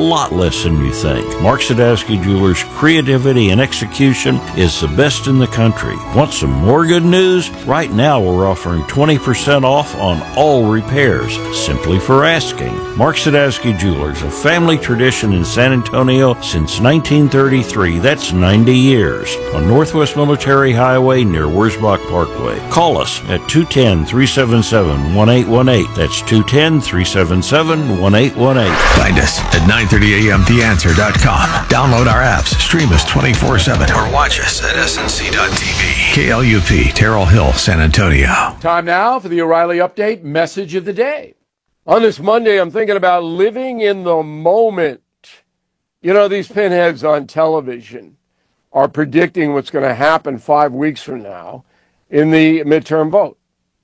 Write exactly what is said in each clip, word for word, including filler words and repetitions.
lot less than you think. Mark Sadowski Jewelers' creativity and execution is the best in the country. Want some more good news? Right now we're offering twenty percent off on all repairs, simply for asking. Mark Sadowski Jewelers, a family tradition in San Antonio since nineteen thirty-three. That's ninety years. On Northwest Military Highway near Wurzbach Parkway. Call us at two one zero, three seven seven, one eight one eight. That's two one zero, three seven seven, one eight one eight. Find us at nine thirty a m the answer dot com. Download our apps, stream us twenty-four seven, or watch us at S N C dot T V. K L U P, Terrell Hill, San Antonio. Time now for the O'Reilly Update Message of the Day. On this Monday, I'm thinking about living in the moment. You know, these pinheads on television are predicting what's going to happen five weeks from now in the midterm vote.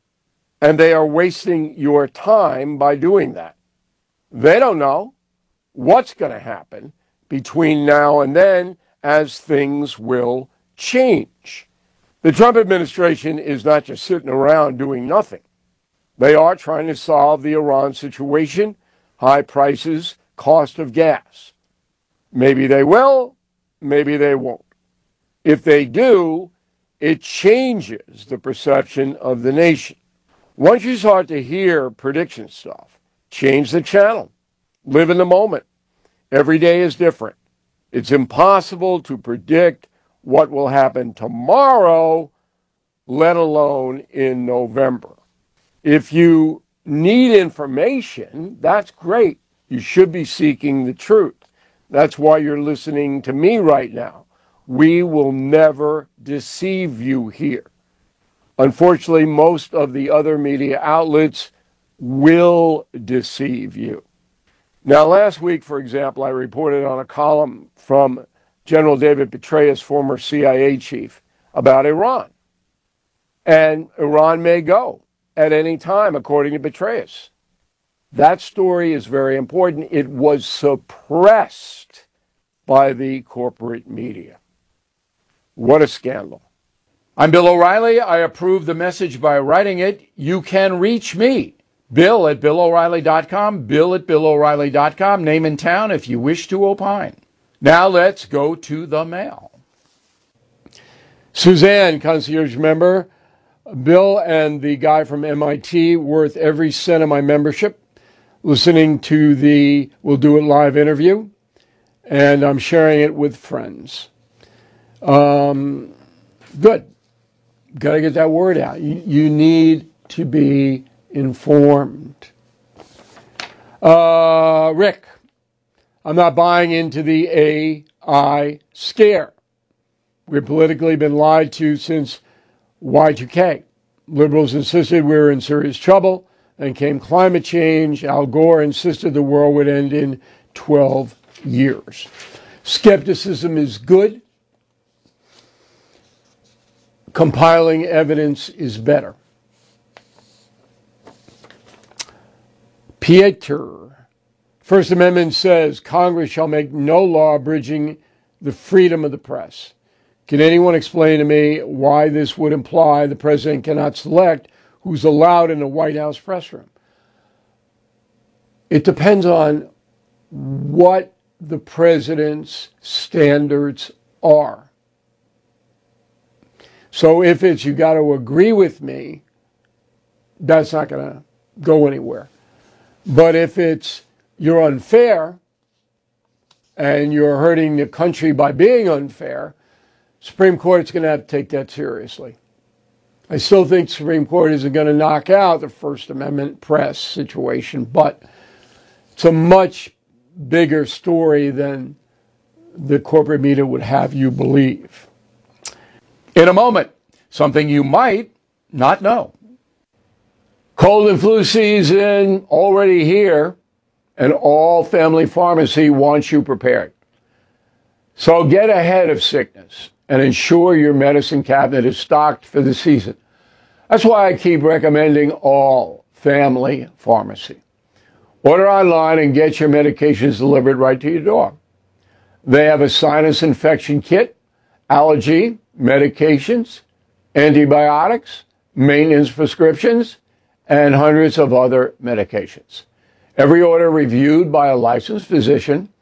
And they are wasting your time by doing that. They don't know what's going to happen between now and then, as things will change. The Trump administration is not just sitting around doing nothing. They are trying to solve the Iran situation, high prices, cost of gas. Maybe they will, maybe they won't. If they do, it changes the perception of the nation. Once you start to hear prediction stuff, change the channel. Live in the moment. Every day is different. It's impossible to predict what will happen tomorrow, let alone in November. If you need information, that's great. You should be seeking the truth. That's why you're listening to me right now. We will never deceive you here. Unfortunately, most of the other media outlets will deceive you. Now, last week, for example, I reported on a column from General David Petraeus, former C I A chief, about Iran. And Iran may go at any time, according to Petraeus. That story is very important. It was suppressed by the corporate media. What a scandal. I'm Bill O'Reilly. I approve the message by writing it. You can reach me, Bill at Bill O'Reilly dot com, Bill at Bill O'Reilly dot com, name and town if you wish to opine. Now let's go to the mail. Suzanne, concierge member. Bill and the guy from M I T, worth every cent of my membership, listening to the We'll Do It Live interview, and I'm sharing it with friends. Um, good. Got to get that word out. You, you need to be informed. Uh, Rick, I'm not buying into the A I scare. We've politically been lied to since Y two K. Liberals insisted we were in serious trouble. Then came climate change. Al Gore insisted the world would end in twelve years. Skepticism is good. Compiling evidence is better. Pieter. First Amendment says Congress shall make no law abridging the freedom of the press. Can anyone explain to me why this would imply the president cannot select who's allowed in the White House press room? It depends on what the president's standards are. So if it's you got to agree with me, that's not going to go anywhere. But if it's you're unfair and you're hurting the country by being unfair, Supreme Court's going to have to take that seriously. I still think the Supreme Court isn't going to knock out the First Amendment press situation, but it's a much bigger story than the corporate media would have you believe. In a moment, something you might not know. Cold and flu season already here, and all family pharmacy wants you prepared. So get ahead of sickness and ensure your medicine cabinet is stocked for the season. That's why I keep recommending all family pharmacy. Order online and get your medications delivered right to your door. They have a sinus infection kit, allergy, medications, antibiotics, maintenance prescriptions, and hundreds of other medications. Every order reviewed by a licensed physician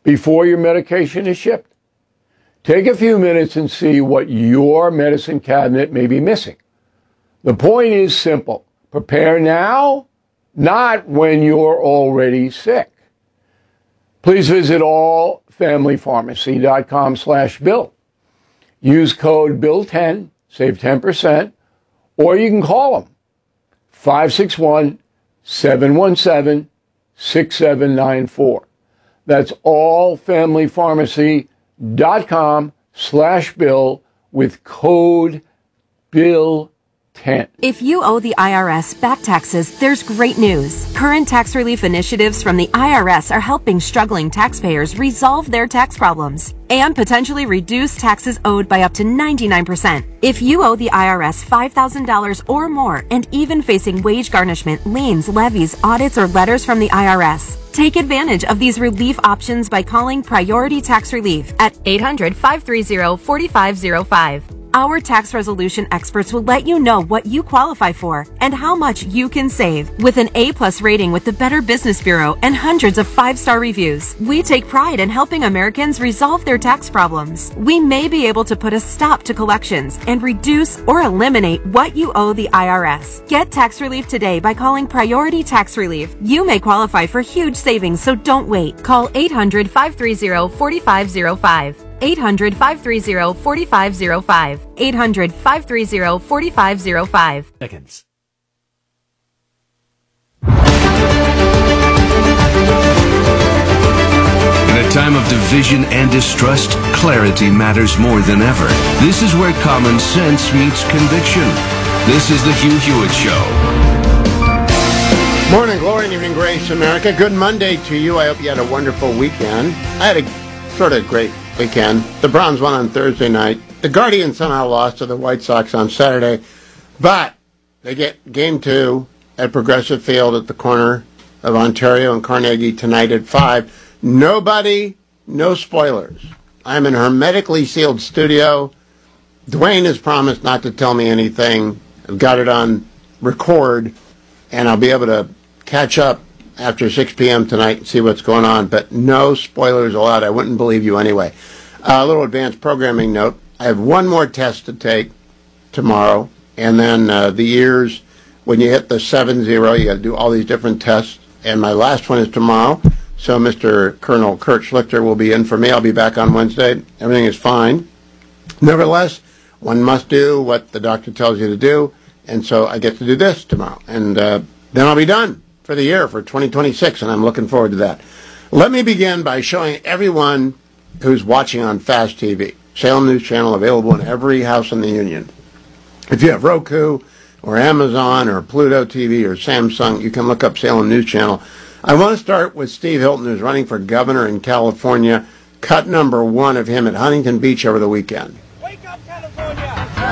before your medication is shipped. Take a few minutes and see what your medicine cabinet may be missing. The point is simple. Prepare now, not when you're already sick. Please visit all family pharmacy dot com slash bill. Use code bill ten, save ten percent, or you can call them five six one, seven one seven, six seven nine four. That's all family pharmacy dot com slash bill with code bill ten. If you owe the I R S back taxes, there's great news. Current tax relief initiatives from the I R S are helping struggling taxpayers resolve their tax problems and potentially reduce taxes owed by up to ninety-nine percent. If you owe the I R S five thousand dollars or more and even facing wage garnishment, liens, levies, audits, or letters from the I R S, take advantage of these relief options by calling Priority Tax Relief at eight hundred, five three zero, four five zero five. Our tax resolution experts will let you know what you qualify for and how much you can save. With an A-plus rating with the Better Business Bureau and hundreds of five-star reviews, we take pride in helping Americans resolve their tax problems. We may be able to put a stop to collections and reduce or eliminate what you owe the I R S. Get tax relief today by calling Priority Tax Relief. You may qualify for huge savings, so don't wait. Call eight hundred, five three zero, four five zero five. eight hundred, five three zero, four five zero five. eight hundred, five three zero, four five zero five. Seconds. In a time of division and distrust, clarity matters more than ever. This is where common sense meets conviction. This is the Hugh Hewitt Show. Morning glory and evening grace, America. Good Monday to you. I hope you had a wonderful weekend. I had a sort of great weekend. The Browns won on Thursday night. The Guardians somehow lost to the White Sox on Saturday, but they get game two at Progressive Field at the corner of Ontario and Carnegie tonight at five. Nobody, no spoilers. I'm in a hermetically sealed studio. Dwayne has promised not to tell me anything. I've got it on record, and I'll be able to catch up after six p.m. tonight and see what's going on, but no spoilers allowed. I wouldn't believe you anyway. Uh, a little advanced programming note. I have one more test to take tomorrow, and then uh, the years, when you hit the seven zero, you got to do all these different tests, and my last one is tomorrow, so Mister Colonel Kurt Schlichter will be in for me. I'll be back on Wednesday. Everything is fine. Nevertheless, one must do what the doctor tells you to do, and so I get to do this tomorrow, and uh, then I'll be done for the year, for twenty twenty-six, and I'm looking forward to that. Let me begin by showing everyone who's watching on Fast T V, Salem News Channel, available in every house in the Union. If you have Roku or Amazon or Pluto T V or Samsung, you can look up Salem News Channel. I want to start with Steve Hilton, who's running for governor in California. Cut number one of him at Huntington Beach over the weekend. Wake up, California!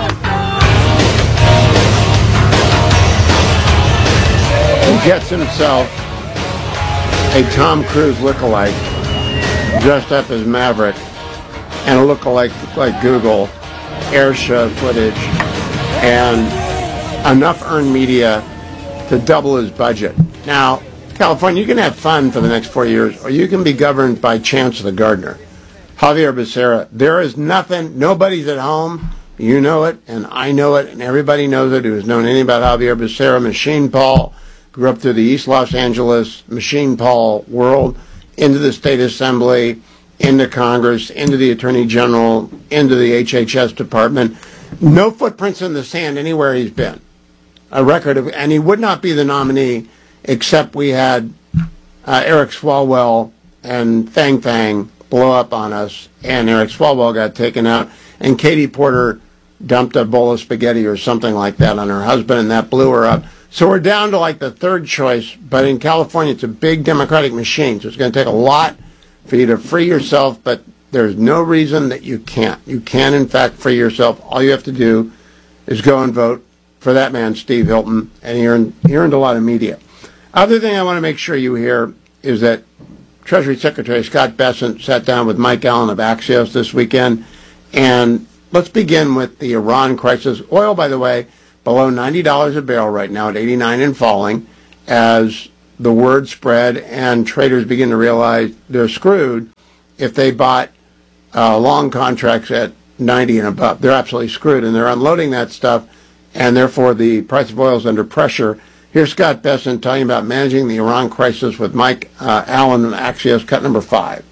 He gets himself a Tom Cruise lookalike, dressed up as Maverick, and a lookalike like Google, air show footage, and enough earned media to double his budget. Now, California, you can have fun for the next four years, or you can be governed by Chance the Gardener. Javier Becerra, there is nothing, nobody's at home, you know it, and I know it, and everybody knows it who has known anything about Javier Becerra. Machine Paul grew up through the East Los Angeles Machine Paul world, into the State Assembly, into Congress, into the Attorney General, into the H H S Department. No footprints in the sand anywhere he's been. A record of, and he would not be the nominee except we had uh, Eric Swalwell and Fang Fang blow up on us, and Eric Swalwell got taken out, and Katie Porter dumped a bowl of spaghetti or something like that on her husband, and that blew her up. So we're down to like the third choice, but in California it's a big Democratic machine, so it's going to take a lot for you to free yourself, but there's no reason that you can't. You can, in fact, free yourself. All you have to do is go and vote for that man, Steve Hilton, and he earned, he earned a lot of media. Other thing I want to make sure you hear is that Treasury Secretary Scott Bessent sat down with Mike Allen of Axios this weekend, and let's begin with the Iran crisis. Oil, by the way, below ninety dollars a barrel right now at eighty-nine and falling, as the word spread and traders begin to realize they're screwed if they bought uh, long contracts at ninety and above. They're absolutely screwed, and they're unloading that stuff, and therefore the price of oil is under pressure. Here's Scott Bessent talking about managing the Iran crisis with Mike uh, Allen, Axios, cut number five.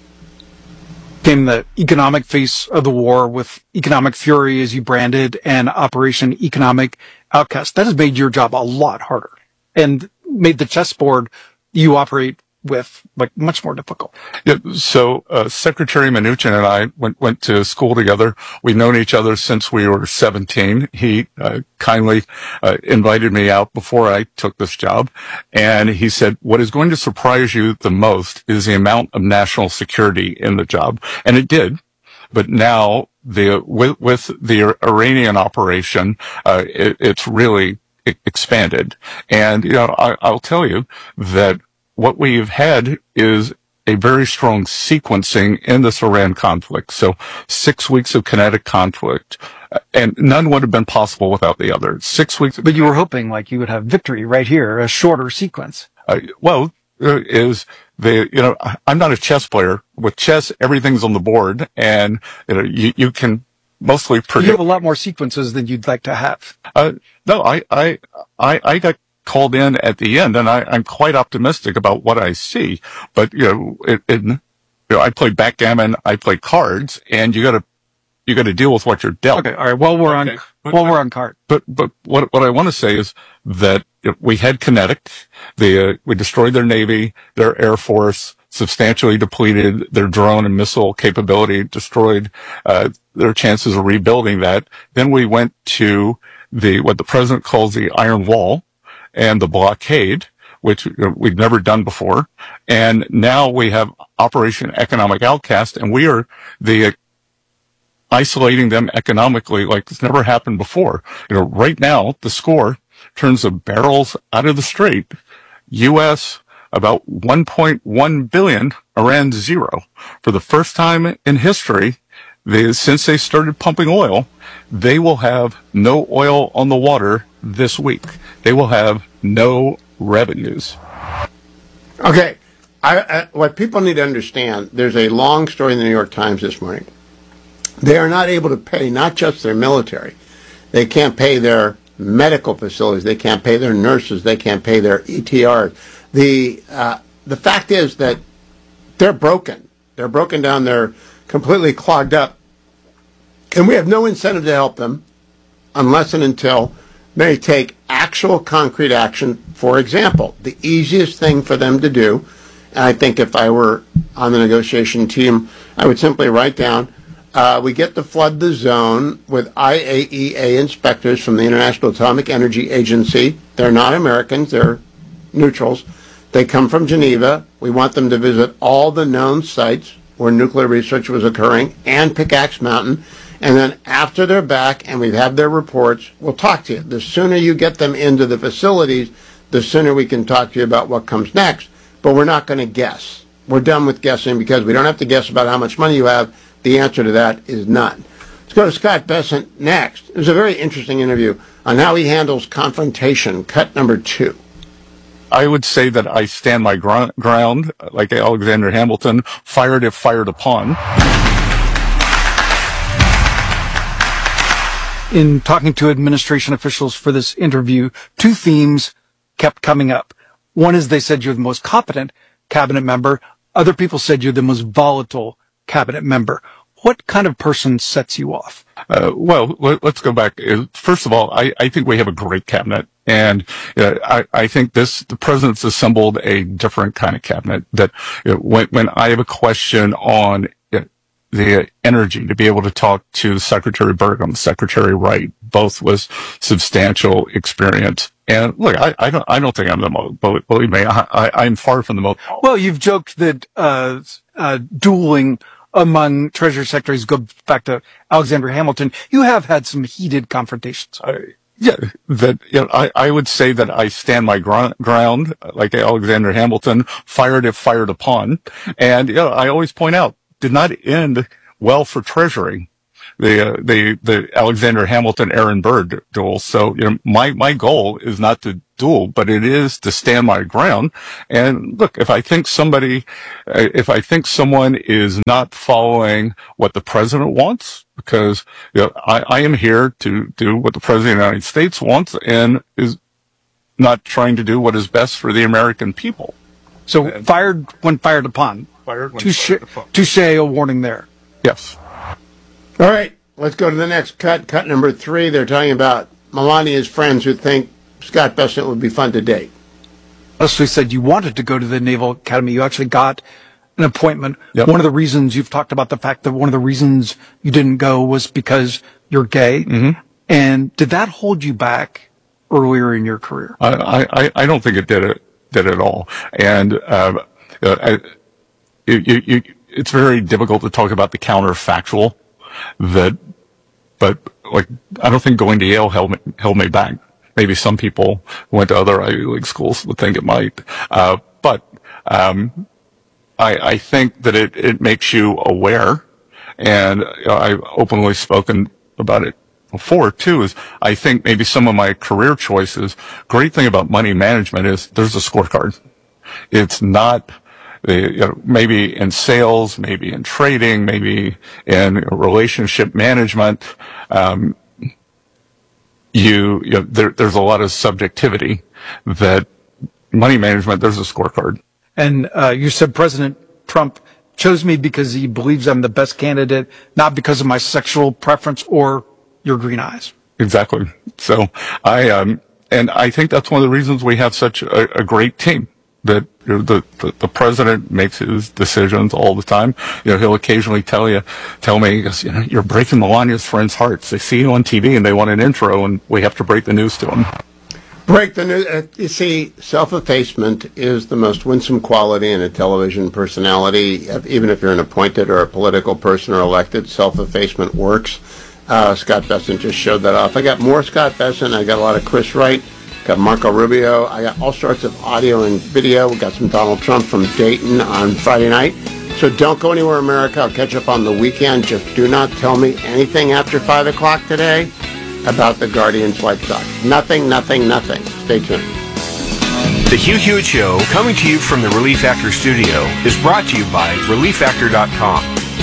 Came the economic face of the war with Economic Fury, as you branded, and Operation Economic Outcast. That has made your job a lot harder and made the chessboard you operate with like much more difficult. Yeah, so uh, Secretary Mnuchin and I went went to school together. We've known each other since we were seventeen. He uh, kindly uh, invited me out before I took this job, and he said, "What is going to surprise you the most is the amount of national security in the job," and it did. But now the with with the Iranian operation, uh, it, it's really expanded, and you know I, I'll tell you that what we've had is a very strong sequencing in this Iran conflict. So six weeks of kinetic conflict, and none would have been possible without the other. Six weeks. But you were hoping like you would have victory right here, a shorter sequence. Uh, well, uh, is the, you know, I'm not a chess player. With chess, everything's on the board, and you know, you, you can mostly predict. You have a lot more sequences than you'd like to have. Uh, no, I, I, I, I got called in at the end, and I, I'm quite optimistic about what I see. But you know, it, it, you know, I play backgammon, I play cards, and you got to you got to deal with what you're dealt. Okay, all right. Well, we're okay. on but, well, we're on card. But but what what I want to say is that we had kinetic. The uh, we destroyed their navy, their air force, substantially depleted their drone and missile capability, destroyed uh, their chances of rebuilding that. Then we went to the what the president calls the Iron Wall and the blockade, which we've never done before. And now we have Operation Economic Outcast, and we are the uh, isolating them economically like it's never happened before. You know, right now, the score, in terms of barrels out of the Strait, U S about one point one billion, Iran zero. For the first time in history, they, since they started pumping oil, they will have no oil on the water this week. They will have no revenues. Okay. I, I, what people need to understand, there's a long story in the New York Times this morning. They are not able to pay not just their military. They can't pay their medical facilities. They can't pay their nurses. They can't pay their E T Rs. The, uh, the fact is that they're broken. They're broken down. They're completely clogged up. And we have no incentive to help them unless and until they take actual concrete action. For example, the easiest thing for them to do, and I think if I were on the negotiation team, I would simply write down, uh, we get to flood the zone with I A E A inspectors from the International Atomic Energy Agency. They're not Americans, they're neutrals. They come from Geneva. We want them to visit all the known sites where nuclear research was occurring and Pickaxe Mountain. And then after they're back and we've had their reports, we'll talk to you. The sooner you get them into the facilities, the sooner we can talk to you about what comes next. But we're not going to guess. We're done with guessing because we don't have to guess about how much money you have. The answer to that is none. Let's go to Scott Bessent next. It was a very interesting interview on how he handles confrontation, cut number two. I would say that I stand my gr- ground, like Alexander Hamilton, fired if fired upon. In talking to administration officials for this interview, two themes kept coming up. One is they said you're the most competent cabinet member. Other people said you're the most volatile cabinet member. What kind of person sets you off? Uh, well, let, let's go back. First of all, I, I think we have a great cabinet. And uh, I, I think this, the president's assembled a different kind of cabinet that you know, when, when I have a question on the energy, to be able to talk to Secretary Burgum, Secretary Wright, both with substantial experience. And look, I, I don't, I don't think I'm the most, believe me, I, I, I'm far from the most. Well, you've joked that, uh, uh, dueling among Treasury Secretaries go back to Alexander Hamilton. You have had some heated confrontations. I, yeah, that, you know, I, I would say that I stand my gr- ground, like Alexander Hamilton, fired if fired upon. And, you know, I always point out, did not end well for Treasury. the uh, the the Alexander Hamilton Aaron Burr duel. So you know, my my goal is not to duel, but it is to stand my ground. And look, if I think somebody, uh, if I think someone is not following what the president wants, because you know, I, I am here to do what the president of the United States wants, and is not trying to do what is best for the American people. So and, fired when fired upon. Fired when touche, fired upon. Touche, a warning there. Yes. All right, let's go to the next cut. Cut number three. They're talking about Melania's friends who think Scott Bessent would be fun to date. Leslie said you wanted to go to the Naval Academy. You actually got an appointment. Yep. One of the reasons you've talked about the fact that one of the reasons you didn't go was because you're gay. Mm-hmm. And did that hold you back earlier in your career? I, I, I don't think it did it did at all. And uh, I, you, you, it's very difficult to talk about the counterfactual. That, but like I don't think going to Yale held me, held me back. Maybe some people who went to other Ivy League schools would think it might. Uh, but um, I, I think that it, it makes you aware, and you know, I've openly spoken about it before too, is I think maybe some of my career choices, great thing about money management is there's a scorecard. It's not, you know, maybe in sales, maybe in trading, maybe in relationship management, um, you, you know, there, there's a lot of subjectivity that money management, there's a scorecard. And uh, you said President Trump chose me because he believes I'm the best candidate, not because of my sexual preference or your green eyes. Exactly. So I, um, and I think that's one of the reasons we have such a, a great team. That you know, the, the the president makes his decisions all the time. You know, he'll occasionally tell you, tell me, he goes, you know, you're breaking Melania's friends' hearts. They see you on T V and they want an intro, and we have to break the news to them. Break the news. Uh, you see, self-effacement is the most winsome quality in a television personality. Even if you're an appointed or a political person or elected, self-effacement works. Uh, Scott Bessent just showed that off. I got more Scott Bessent. I got a lot of Chris Wright. Got Marco Rubio. I got all sorts of audio and video. We got some Donald Trump from Dayton on Friday night. So don't go anywhere, America. I'll catch up on the weekend. Just do not tell me anything after five o'clock today about the Guardians White Sox. Nothing, nothing, nothing. Stay tuned. The Hugh Hewitt Show, coming to you from the Relief Factor studio, is brought to you by relief factor dot com.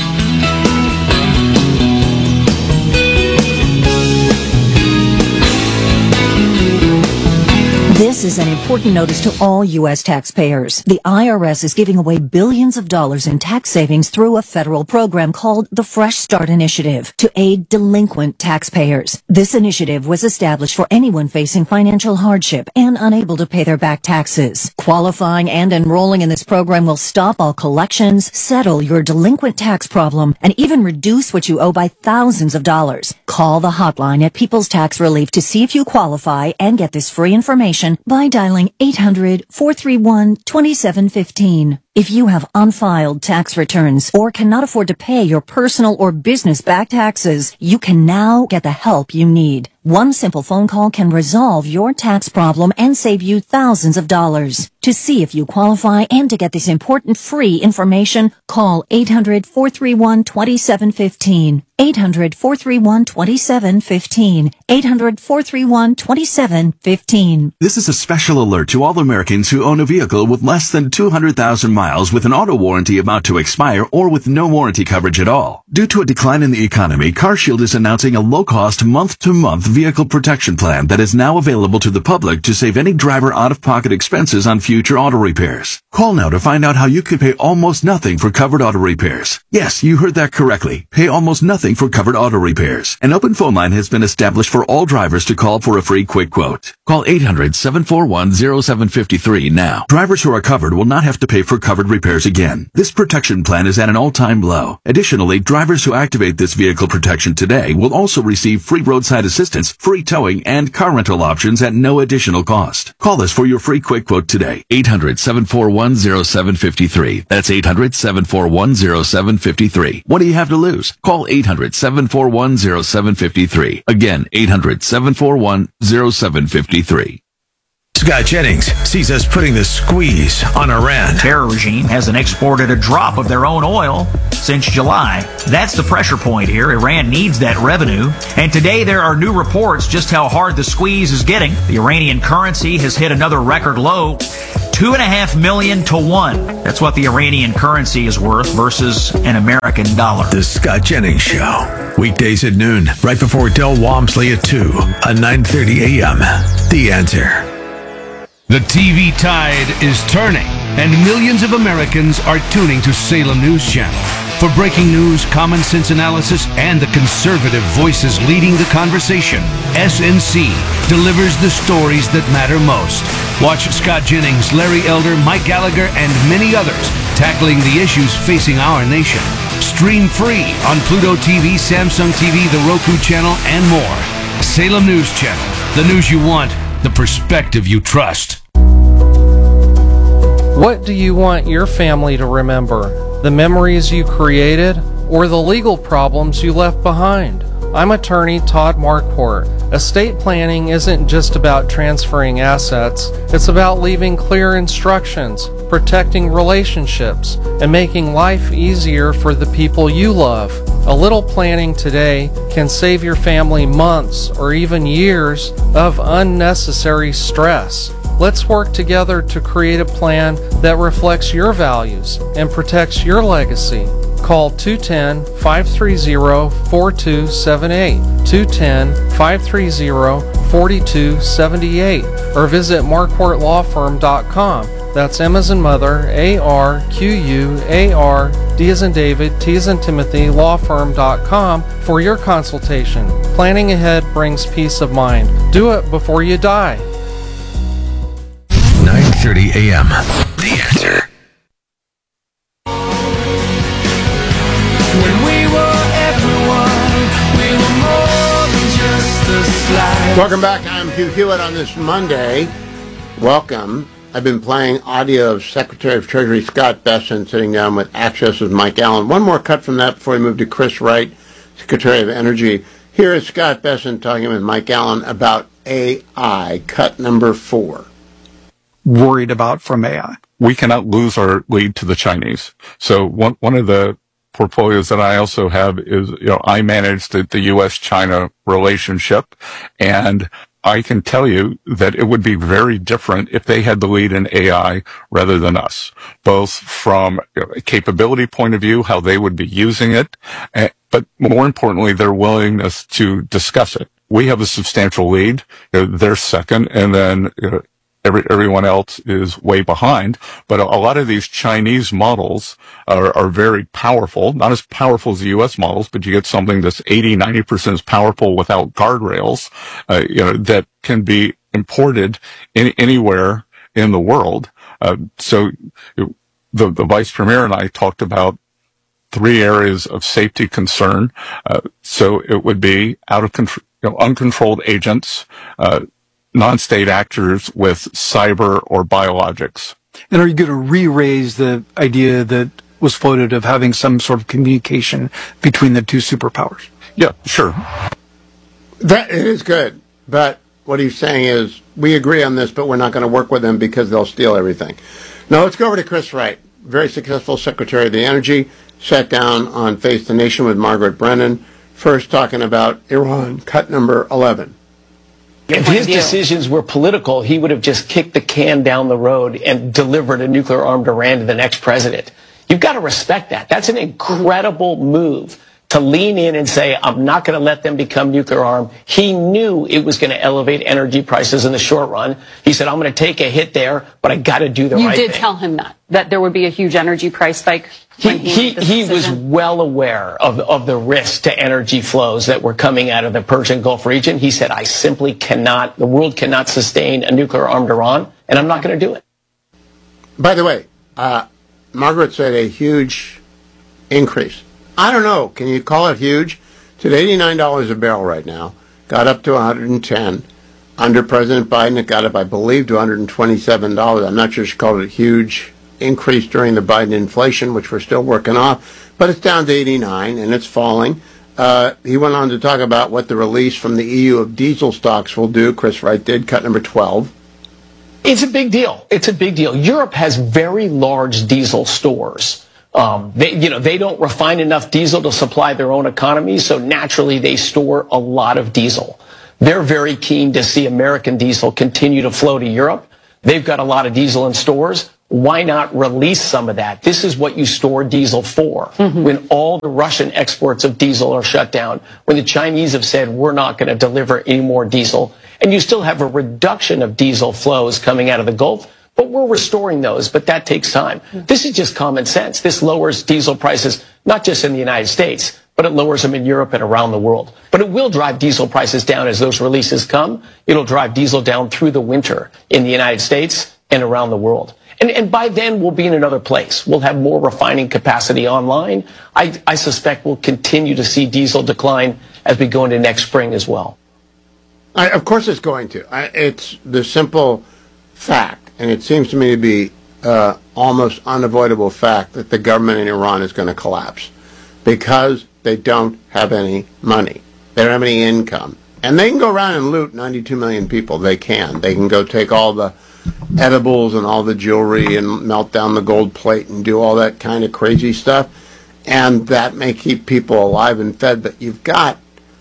This is an important notice to all U S taxpayers. The I R S is giving away billions of dollars in tax savings through a federal program called the Fresh Start Initiative to aid delinquent taxpayers. This initiative was established for anyone facing financial hardship and unable to pay their back taxes. Qualifying and enrolling in this program will stop all collections, settle your delinquent tax problem, and even reduce what you owe by thousands of dollars. Call the hotline at People's Tax Relief to see if you qualify and get this free information by dialing eight hundred, four three one, two seven one five. If you have unfiled tax returns or cannot afford to pay your personal or business back taxes, you can now get the help you need. One simple phone call can resolve your tax problem and save you thousands of dollars. To see if you qualify and to get this important free information, call eight hundred, four three one, two seven one five. eight hundred, four three one, two seven one five. eight hundred, four three one, two seven one five. This is a special alert to all Americans who own a vehicle with less than two hundred thousand miles with an auto warranty about to expire or with no warranty coverage at all. Due to a decline in the economy, CarShield is announcing a low-cost month-to-month vehicle protection plan that is now available to the public to save any driver out-of-pocket expenses on future auto repairs. Call now to find out how you could pay almost nothing for covered auto repairs. Yes, you heard that correctly. Pay almost nothing for covered auto repairs. An open phone line has been established for all drivers to call for a free quick quote. Call eight hundred, seven four one, zero seven five three now. Drivers who are covered will not have to pay for covered repairs again. This protection plan is at an all-time low. Additionally, drivers who activate this vehicle protection today will also receive free roadside assistance, free towing, and car rental options at no additional cost. Call us for your free quick quote today. eight hundred, seven four one, zero seven five three. That's eight hundred, seven four one, zero seven five three. What do you have to lose? Call eight hundred, seven four one, zero seven five three. Again, eight hundred, seven four one, zero seven five three. Scott Jennings sees us putting the squeeze on Iran. Terror regime hasn't exported a drop of their own oil since July. That's the pressure point here. Iran needs that revenue. And today there are new reports just how hard the squeeze is getting. The Iranian currency has hit another record low. Two and a half million to one. That's what the Iranian currency is worth versus an American dollar. The Scott Jennings Show. Weekdays at noon, right before Del Walmsley at two on nine thirty a.m. The Answer. The T V tide is turning, and millions of Americans are tuning to Salem News Channel. For breaking news, common sense analysis, and the conservative voices leading the conversation, S N C delivers the stories that matter most. Watch Scott Jennings, Larry Elder, Mike Gallagher, and many others tackling the issues facing our nation. Stream free on Pluto T V, Samsung T V, the Roku channel, and more. Salem News Channel. The news you want, the perspective you trust. What do you want your family to remember? The memories you created or the legal problems you left behind? I'm attorney Todd Marquardt. Estate planning isn't just about transferring assets. It's about leaving clear instructions, protecting relationships, and making life easier for the people you love. A little planning today can save your family months or even years of unnecessary stress. Let's work together to create a plan that reflects your values and protects your legacy. Call two one zero, five three zero, four two seven eight, two one zero, five three zero, four two seven eight, or visit marquardt law firm dot com. That's M as in mother, A R Q U A R, D as in David, T as in Timothy, law firm dot com for your consultation. Planning ahead brings peace of mind. Do it before you die. nine thirty a.m. The Answer. When we were everyone, we were more than just a slide. Welcome back. I'm Hugh Hewitt on this Monday. Welcome. I've been playing audio of Secretary of Treasury Scott Bessent sitting down with Access's Mike Allen. One more cut from that before we move to Chris Wright, Secretary of Energy. Here is Scott Bessent talking with Mike Allen about A I, cut number four. Worried about from A I. We cannot lose our lead to the Chinese. So one one of the portfolios that I also have is, you know, I manage the, the U S China relationship, and I can tell you that it would be very different if they had the lead in A I rather than us, both from a capability point of view, how they would be using it, but more importantly, their willingness to discuss it. We have a substantial lead. You know, they're second, and then you know, Every, everyone else is way behind, but a, a lot of these Chinese models are, are very powerful, not as powerful as the U S models, but you get something that's eighty, ninety percent as powerful without guardrails, uh, you know, that can be imported in, anywhere in the world. Uh, so the, the Vice Premier and I talked about three areas of safety concern. Uh, so it would be out of control, you know, uncontrolled agents, uh, non-state actors with cyber or biologics. And are you going to re-raise the idea that was floated of having some sort of communication between the two superpowers? Yeah, sure. That it is good, but what he's saying is we agree on this, but we're not going to work with them because they'll steal everything. Now let's go over to Chris Wright, very successful Secretary of the Energy, sat down on Face the Nation with Margaret Brennan, first talking about Iran, cut number eleven. If his decisions were political, he would have just kicked the can down the road and delivered a nuclear-armed Iran to the next president. You've got to respect that. That's an incredible move to lean in and say, I'm not going to let them become nuclear-armed. He knew it was going to elevate energy prices in the short run. He said, I'm going to take a hit there, but I got to do the you right thing. You did tell him that, that there would be a huge energy price spike. He, he, he was well aware of, of the risk to energy flows that were coming out of the Persian Gulf region. He said, I simply cannot, the world cannot sustain a nuclear-armed Iran, and I'm not going to do it. By the way, uh, Margaret said a huge increase. I don't know. Can you call it huge? It's at eighty-nine dollars a barrel right now. Got up to one hundred ten. Under President Biden, it got up, I believe, to one hundred twenty-seven dollars. I'm not sure she called it a huge increase during the Biden inflation, which we're still working off, but it's down to eighty-nine and it's falling. Uh, he went on to talk about what the release from the E U of diesel stocks will do. Chris Wright did, cut number twelve. It's a big deal. It's a big deal. Europe has very large diesel stores. Um, they, you know, they don't refine enough diesel to supply their own economy, so naturally they store a lot of diesel. They're very keen to see American diesel continue to flow to Europe. They've got a lot of diesel in stores. Why not release some of that? This is what you store diesel for. Mm-hmm. When all the Russian exports of diesel are shut down, when the Chinese have said we're not going to deliver any more diesel, and you still have a reduction of diesel flows coming out of the Gulf, but we're restoring those, but that takes time. This is just common sense. This lowers diesel prices, not just in the United States, but it lowers them in Europe and around the world. But it will drive diesel prices down as those releases come. It'll drive diesel down through the winter in the United States and around the world. And, and by then, we'll be in another place. We'll have more refining capacity online. I, I suspect we'll continue to see diesel decline as we go into next spring as well. I, of course it's going to. I, it's the simple fact, and it seems to me to be uh, almost unavoidable fact, that the government in Iran is going to collapse because they don't have any money. They don't have any income. And they can go around and loot ninety-two million people. They can. They can go take all the edibles and all the jewelry and melt down the gold plate and do all that kind of crazy stuff. And that may keep people alive and fed. But you've got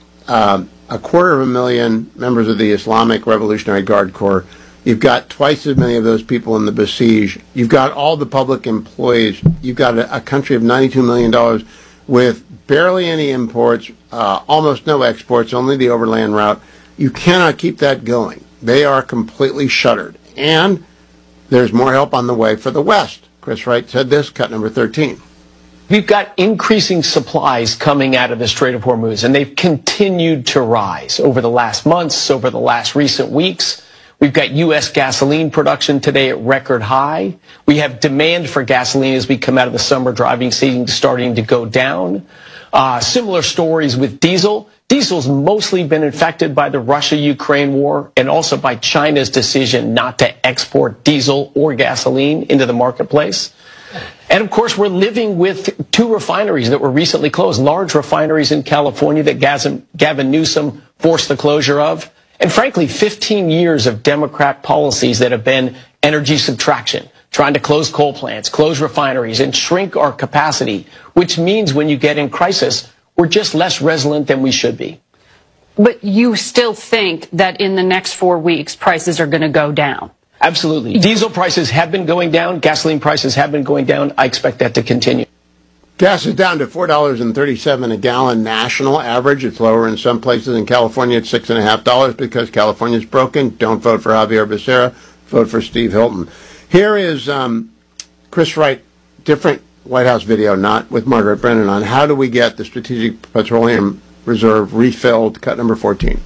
um, a quarter of a million members of the Islamic Revolutionary Guard Corps. You've got twice as many of those people in the Basij. You've got all the public employees. You've got a, a country of ninety-two million dollars with barely any imports, uh, almost no exports, only the overland route. You cannot keep that going. They are completely shuttered. And there's more help on the way for the West. Chris Wright said this, cut number thirteen. We've got increasing supplies coming out of the Strait of Hormuz, and they've continued to rise over the last months, over the last recent weeks. We've got U S gasoline production today at record high. We have demand for gasoline as we come out of the summer driving season starting to go down. Uh, similar stories with diesel. Diesel's mostly been affected by the Russia-Ukraine war and also by China's decision not to export diesel or gasoline into the marketplace. And of course, we're living with two refineries that were recently closed, large refineries in California that Gavin Newsom forced the closure of. And frankly, fifteen years of Democrat policies that have been energy subtraction, trying to close coal plants, close refineries, and shrink our capacity, which means when you get in crisis, we're just less resilient than we should be. But you still think that in the next four weeks, prices are going to go down? Absolutely. Diesel prices have been going down. Gasoline prices have been going down. I expect that to continue. Gas is down to four dollars and thirty-seven cents a gallon national average. It's lower in some places. In California, it's six point five dollars because California's broken. Don't vote for Javier Becerra. Vote for Steve Hilton. Here is um, Chris Wright, different White House video, not with Margaret Brennan, on how do we get the Strategic Petroleum Reserve refilled, cut number fourteen.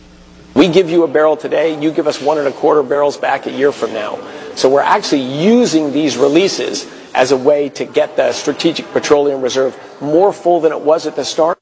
We give you a barrel today, you give us one and a quarter barrels back a year from now. So we're actually using these releases as a way to get the Strategic Petroleum Reserve more full than it was at the start.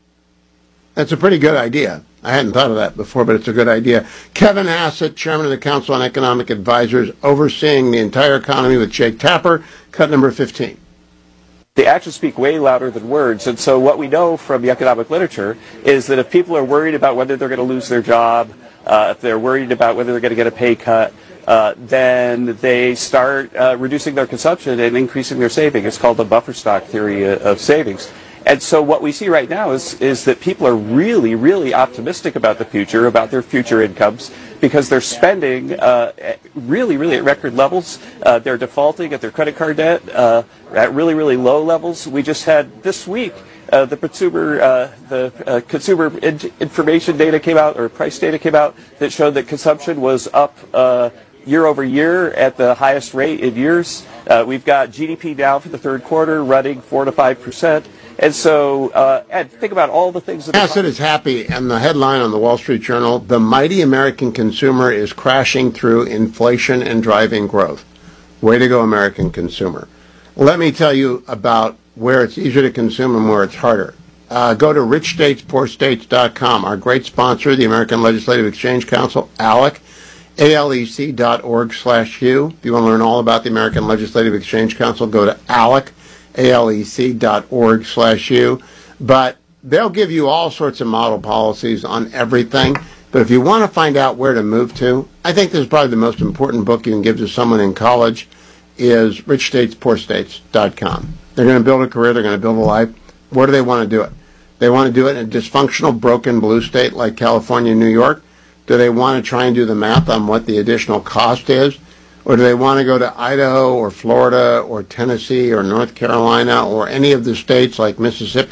That's a pretty good idea. I hadn't thought of that before, but it's a good idea. Kevin Hassett, chairman of the Council on Economic Advisors, overseeing the entire economy with Jake Tapper, cut number fifteen. The actions speak way louder than words, and so what we know from the economic literature is that if people are worried about whether they're going to lose their job, uh, if they're worried about whether they're going to get a pay cut, uh, then they start uh, reducing their consumption and increasing their saving. It's called the buffer stock theory of savings. And so what we see right now is, is that people are really, really optimistic about the future, about their future incomes, because they're spending uh, really, really at record levels. Uh, they're defaulting at their credit card debt uh, at really, really low levels. We just had this week uh, the consumer, uh, the uh, consumer in- information data came out, or price data came out, that showed that consumption was up uh, year over year at the highest rate in years. Uh, we've got G D P now for the third quarter running four to five percent. And so, uh, Ed, think about all the things that... Hassett is happy, and the headline on the Wall Street Journal, the mighty American consumer is crashing through inflation and driving growth. Way to go, American consumer. Let me tell you about where it's easier to consume and where it's harder. Uh, go to rich states poor states dot com. Our great sponsor, the American Legislative Exchange Council, ALEC, A L E C dot org slash Hugh. If you want to learn all about the American Legislative Exchange Council, go to ALEC, A L E C dot org slash U. But they'll give you all sorts of model policies on everything. But if you want to find out where to move to, I think this is probably the most important book you can give to someone in college is rich states poor states dot com. They're going to build a career. They're going to build a life. Where do they want to do it? They want to do it in a dysfunctional, broken blue state like California and New York? Do they want to try and do the math on what the additional cost is? Or do they want to go to Idaho or Florida or Tennessee or North Carolina or any of the states like Mississippi